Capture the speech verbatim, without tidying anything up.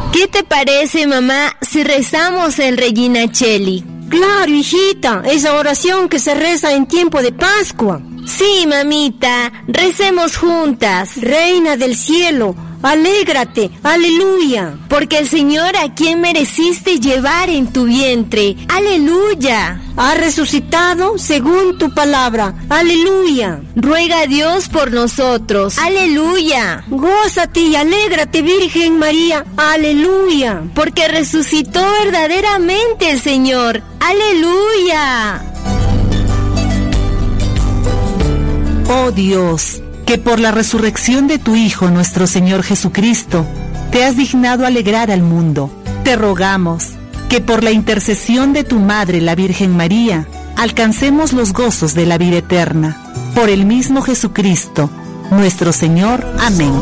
¿Qué te parece, mamá, si rezamos el Regina Coeli? Claro, hijita, esa oración que se reza en tiempo de Pascua. Sí, mamita, recemos juntas. Reina del cielo, alégrate, aleluya. Porque el Señor a quien mereciste llevar en tu vientre, aleluya. Ha resucitado según tu palabra, aleluya. Ruega a Dios por nosotros, aleluya. Gózate y alégrate, Virgen María, aleluya. Porque resucitó verdaderamente el Señor, aleluya. Oh Dios, que por la resurrección de tu Hijo, nuestro Señor Jesucristo, te has dignado alegrar al mundo. Te rogamos que por la intercesión de tu Madre, la Virgen María, alcancemos los gozos de la vida eterna. Por el mismo Jesucristo, nuestro Señor. Amén.